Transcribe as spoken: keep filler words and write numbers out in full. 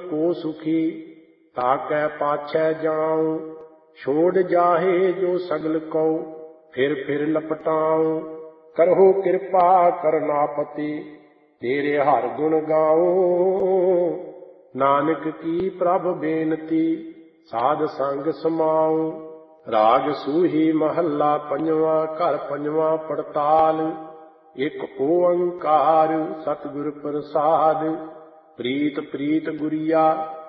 को सुखी, ताकै पाछै जाऊं। छोड़ जाहे जो सगल को, फिर फिर लपटाऊं। करहो कृपा करनापति, तेरे हर गुण गाऊं। नानक की प्रभ बेनती, साध संग समाऊं। राग सूही महला पंजवा, घर पंजवा पड़ताल। एक ओंकार सतगुर प्रसाद, प्रीत प्रीत गुरिया